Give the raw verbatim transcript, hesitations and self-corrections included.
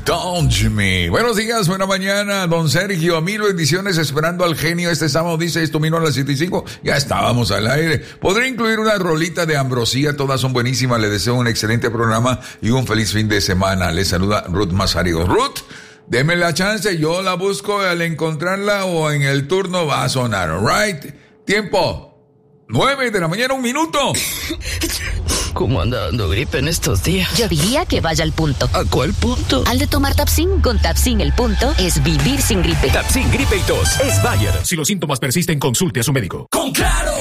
Touch me. Buenos días, buena mañana, don Sergio. Mil bendiciones, esperando al genio este sábado. Dice esto, vino a las siete y cinco. Ya estábamos al aire. Podré incluir una rolita de Ambrosía. Todas son buenísimas. Le deseo un excelente programa y un feliz fin de semana. Le saluda Ruth Mazario. Ruth, deme la chance. Yo la busco al encontrarla o en el turno va a sonar. Right? Tiempo. Nueve de la mañana, un minuto. ¿Cómo anda dando gripe en estos días? Yo diría que vaya al punto. ¿A cuál punto? Al de tomar Tapsin. Con Tapsin el punto es vivir sin gripe. Tapsin, gripe y tos. Es Bayer. Si los síntomas persisten, consulte a su médico. ¡Con Claro!